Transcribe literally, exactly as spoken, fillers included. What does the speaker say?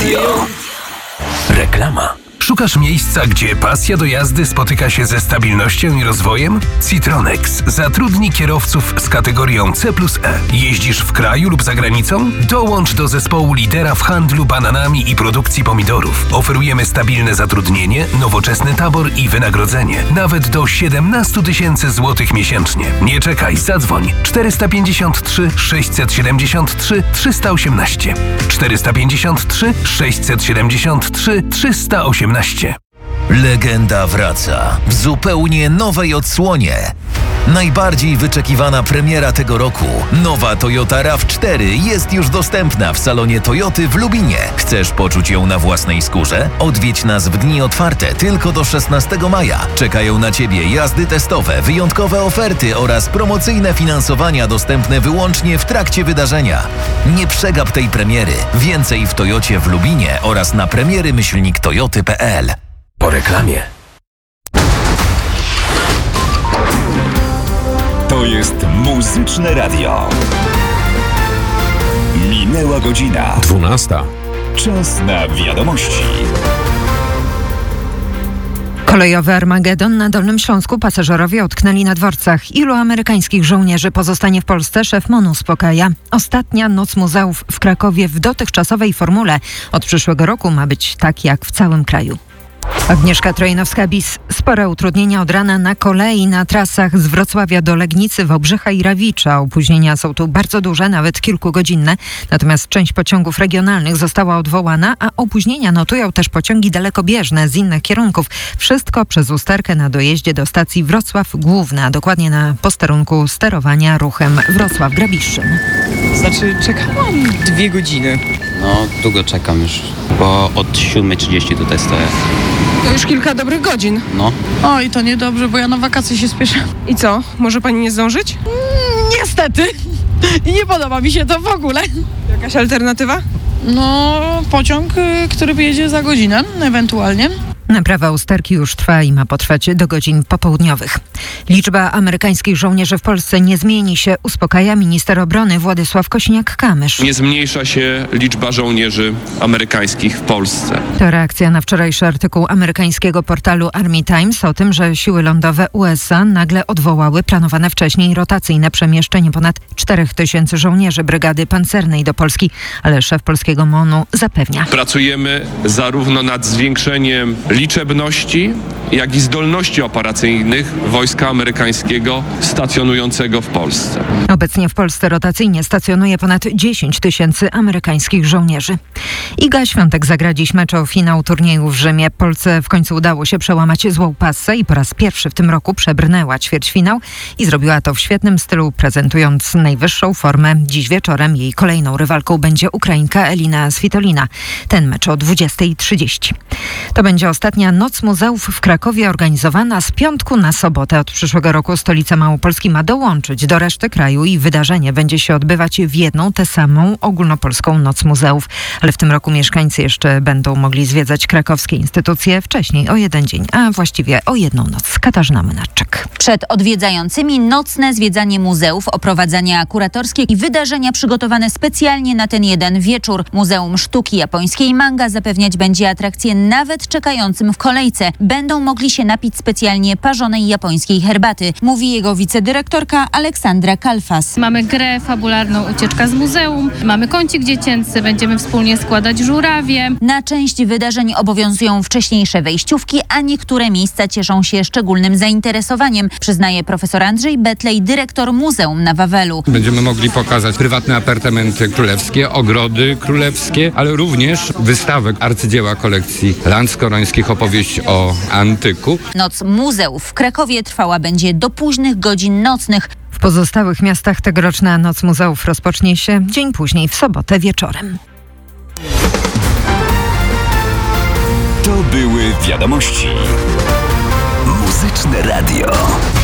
Radio. Reklama. Szukasz miejsca, gdzie pasja do jazdy spotyka się ze stabilnością i rozwojem? Citronex zatrudni kierowców z kategorią C plus E. Jeździsz w kraju lub za granicą? Dołącz do zespołu lidera w handlu bananami i produkcji pomidorów. Oferujemy stabilne zatrudnienie, nowoczesny tabor i wynagrodzenie. Nawet do siedemnaście tysięcy złotych miesięcznie. Nie czekaj, zadzwoń. czterysta pięćdziesiąt trzy sześćset siedemdziesiąt trzy trzysta osiemnaście. czterysta pięćdziesiąt trzy sześćset siedemdziesiąt trzy trzysta osiemnaście. Legenda wraca w zupełnie nowej odsłonie. Najbardziej wyczekiwana premiera tego roku. Nowa Toyota raw cztery jest już dostępna w salonie Toyoty w Lubinie. Chcesz poczuć ją na własnej skórze? Odwiedź nas w dni otwarte tylko do szesnastego maja. Czekają na Ciebie jazdy testowe, wyjątkowe oferty oraz promocyjne finansowania dostępne wyłącznie w trakcie wydarzenia. Nie przegap tej premiery. Więcej w Toyocie w Lubinie oraz na premiery myślnik toyoty kropka p l. Po reklamie. To jest Muzyczne Radio. Minęła godzina. Dwunasta. Czas na wiadomości. Kolejowy Armagedon na Dolnym Śląsku. Pasażerowie utknęli na dworcach. Ilu amerykańskich żołnierzy pozostanie w Polsce? Szef MON uspokaja. Ostatnia Noc Muzeów w Krakowie w dotychczasowej formule. Od przyszłego roku ma być tak jak w całym kraju. Agnieszka Trojnowska-Bis. Spore utrudnienia od rana na kolei na trasach z Wrocławia do Legnicy, Wałbrzycha i Rawicza. Opóźnienia są tu bardzo duże, nawet kilkugodzinne. Natomiast część pociągów regionalnych została odwołana, a opóźnienia notują też pociągi dalekobieżne z innych kierunków. Wszystko przez usterkę na dojeździe do stacji Wrocław Główna, a dokładnie na posterunku sterowania ruchem Wrocław-Grabiszczyn. Znaczy, czekałam dwie godziny. No, długo czekam już, bo od siódmej trzydzieści tutaj stoję. To już kilka dobrych godzin. No. Oj, to niedobrze, bo ja na wakacje się spieszę. I co? Może pani nie zdążyć? Mm, niestety. I nie podoba mi się to w ogóle. Jakaś alternatywa? No, pociąg, y, który wyjedzie za godzinę, ewentualnie. Naprawa usterki już trwa i ma potrwać do godzin popołudniowych. Liczba amerykańskich żołnierzy w Polsce nie zmieni się, uspokaja minister obrony Władysław Kosiniak-Kamysz. Nie zmniejsza się liczba żołnierzy amerykańskich w Polsce. To reakcja na wczorajszy artykuł amerykańskiego portalu Army Times o tym, że siły lądowe U S A nagle odwołały planowane wcześniej rotacyjne przemieszczenie ponad czterech tysięcy żołnierzy brygady pancernej do Polski, ale szef polskiego MON-u zapewnia. Pracujemy zarówno nad zwiększeniem liczebności, jak i zdolności operacyjnych wojska amerykańskiego stacjonującego w Polsce. Obecnie w Polsce rotacyjnie stacjonuje ponad dziesięć tysięcy amerykańskich żołnierzy. Iga Świątek zagra dziś mecz o finał turnieju w Rzymie. Polsce w końcu udało się przełamać złą passę i po raz pierwszy w tym roku przebrnęła ćwierćfinał i zrobiła to w świetnym stylu, prezentując najwyższą formę. Dziś wieczorem jej kolejną rywalką będzie Ukrainka Elina Svitolina. Ten mecz o dwudziestej trzydzieści. To będzie ostatnia Noc Muzeów w Krakowie, organizowana z piątku na sobotę. Od przyszłego roku stolica Małopolski ma dołączyć do reszty kraju i wydarzenie będzie się odbywać w jedną tę samą ogólnopolską Noc Muzeów. Ale w tym roku mieszkańcy jeszcze będą mogli zwiedzać krakowskie instytucje wcześniej o jeden dzień, a właściwie o jedną noc. Katarzyna Młynarczyk. Przed odwiedzającymi nocne zwiedzanie muzeów, oprowadzania kuratorskie i wydarzenia przygotowane specjalnie na ten jeden wieczór. Muzeum Sztuki Japońskiej Manga zapewniać będzie atrakcje nawet czekającym w kolejce. Będą mogli się napić specjalnie parzonej japońskiej herbaty, mówi jego wicedyrektorka Aleksandra Kalfas. Mamy grę fabularną Ucieczka z muzeum, mamy kącik dziecięcy, będziemy wspólnie składać żurawie. Na część wydarzeń obowiązują wcześniejsze wejściówki, a niektóre miejsca cieszą się szczególnym zainteresowaniem, przyznaje profesor Andrzej Betlej, dyrektor Muzeum na Wawelu. Będziemy mogli pokazać prywatne apartamenty królewskie, ogrody królewskie, ale również wystawę arcydzieła kolekcji Landskorońskich, opowieść o antyku. Noc Muzeów w Krakowie trwała będzie do późnych godzin nocnych. W pozostałych miastach tegoroczna Noc Muzeów rozpocznie się dzień później, w sobotę wieczorem. To były wiadomości. Muzyczne Radio.